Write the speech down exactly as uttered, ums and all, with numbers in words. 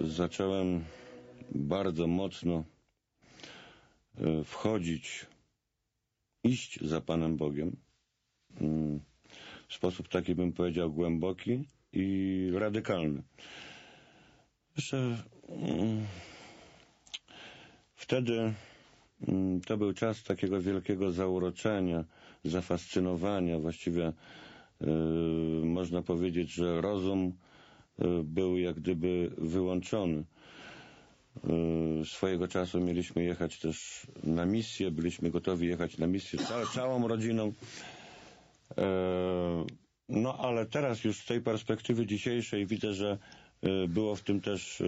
zacząłem bardzo mocno wchodzić, iść za Panem Bogiem w sposób taki, bym powiedział, głęboki i radykalny. Jeszcze wtedy to był czas takiego wielkiego zauroczenia, zafascynowania. Właściwie yy, można powiedzieć, że rozum yy, był jak gdyby wyłączony. Yy, swojego czasu mieliśmy jechać też na misję, byliśmy gotowi jechać na misję całą, całą rodziną. Yy, no ale teraz już z tej perspektywy dzisiejszej widzę, że yy, było w tym też